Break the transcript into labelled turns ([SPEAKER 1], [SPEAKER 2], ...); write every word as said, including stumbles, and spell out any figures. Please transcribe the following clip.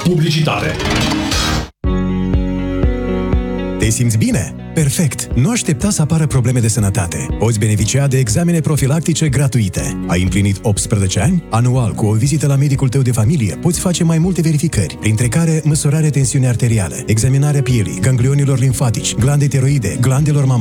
[SPEAKER 1] publicitate.
[SPEAKER 2] Te simți bine? Perfect! Nu aștepta să apară probleme de sănătate. Poți beneficia de examene profilactice gratuite. Ai împlinit optsprezece ani? Anual, cu o vizită la medicul tău de familie, poți face mai multe verificări, printre care măsurare tensiunii arteriale, examinarea pielii, ganglionilor limfatici, glande tiroide, glandelor mamare,